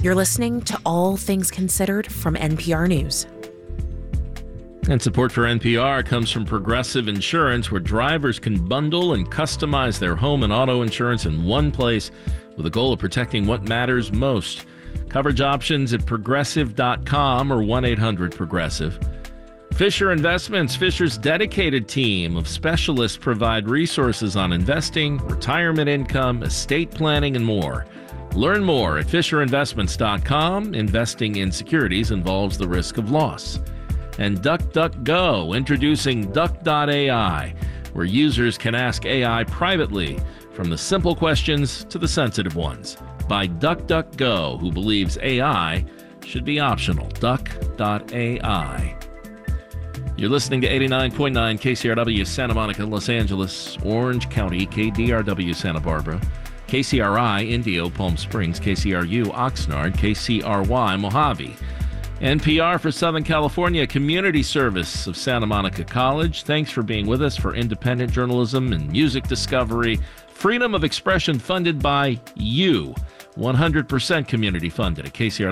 You're listening to All Things Considered from NPR News. And support for NPR comes from Progressive Insurance, where drivers can bundle and customize their home and auto insurance in one place with a goal of protecting what matters most. Coverage options at progressive.com or 1-800-PROGRESSIVE. Fisher Investments, Fisher's dedicated team of specialists provide resources on investing, retirement income, estate planning, and more. Learn more at FisherInvestments.com. Investing in securities involves the risk of loss. And DuckDuckGo, introducing Duck.ai, where users can ask AI privately, from the simple questions to the sensitive ones, by DuckDuckGo, who believes AI should be optional. Duck.ai. You're listening to 89.9 KCRW Santa Monica, Los Angeles, Orange County, KDRW Santa Barbara, KCRI Indio, Palm Springs, KCRU Oxnard, KCRY Mojave. NPR for Southern California Community Service of Santa Monica College. Thanks for being with us for independent journalism and music discovery. Freedom of expression funded by you. 100% community funded at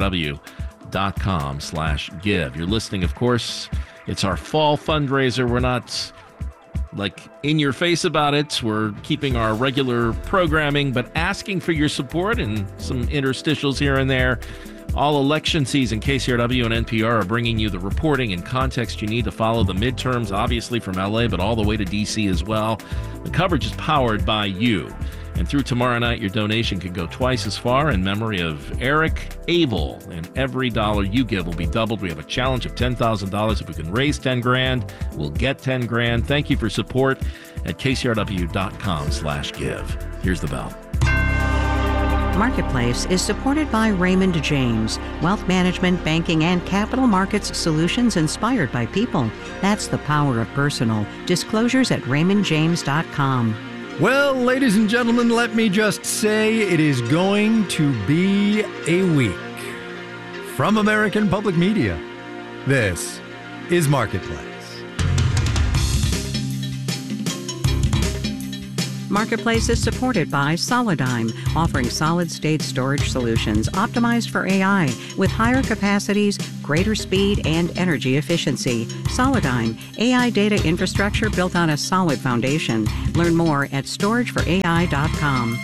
kcrw.com/give. You're listening, of course. It's our fall fundraiser. We're not in your face about it. We're keeping our regular programming, but asking for your support and some interstitials here and there. All election season, KCRW and NPR are bringing you the reporting and context you need to follow the midterms, obviously from LA, but all the way to DC as well. The coverage is powered by you. And through tomorrow night, your donation can go twice as far in memory of Eric Abel. And every dollar you give will be doubled. We have a challenge of $10,000. If we can raise 10 grand, we'll get 10 grand. Thank you for support at kcrw.com/give. Here's the bell. Marketplace is supported by Raymond James, wealth management, banking, and capital markets solutions inspired by people. That's the power of personal. Disclosures at raymondjames.com. Well, ladies and gentlemen, let me just say it is going to be a week. From American Public Media, this is Marketplace. Marketplace is supported by Solidigm, offering solid-state storage solutions optimized for AI with higher capacities, greater speed, and energy efficiency. Solidigm, AI data infrastructure built on a solid foundation. Learn more at storageforai.com.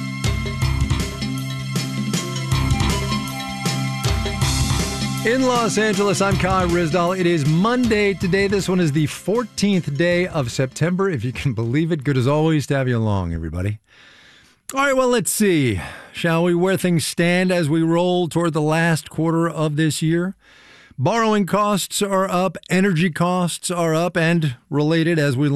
In Los Angeles, I'm Kai Ryssdal. It is Monday today. This one is the 14th day of September, if you can believe it. Good as always to have you along, everybody. All right, well, let's see. Shall we, where things stand as we roll toward the last quarter of this year? Borrowing costs are up, energy costs are up, and related as we